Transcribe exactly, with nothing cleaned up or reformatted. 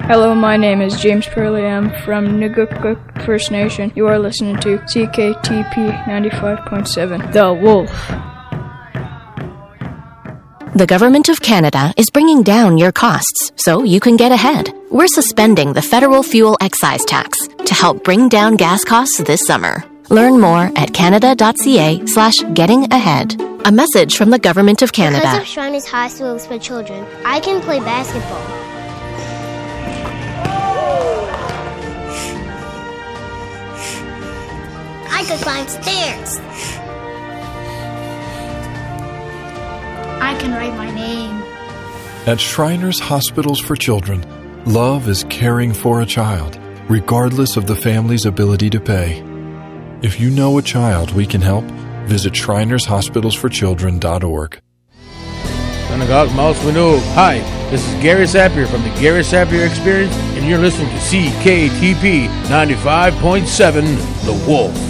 Hello, my name is James Perley. I'm from Nugukuk First Nation. You are listening to C K T P ninety-five point seven, The Wolf. The Government of Canada is bringing down your costs so you can get ahead. We're suspending the federal fuel excise tax to help bring down gas costs this summer. Learn more at canada.ca slash getting ahead. A message from the Government of Canada. Because of Shriners Hospitals for Children, I can play basketball. I could climb stairs. I can write my name. At Shriners Hospitals for Children, love is caring for a child, regardless of the family's ability to pay. If you know a child we can help, visit shriners hospitals for children dot org. Synagogue Mouse Manoog. Hi, this is Gary Sapir from the Gary Sapir Experience, and you're listening to C K T P ninety-five point seven, The Wolf.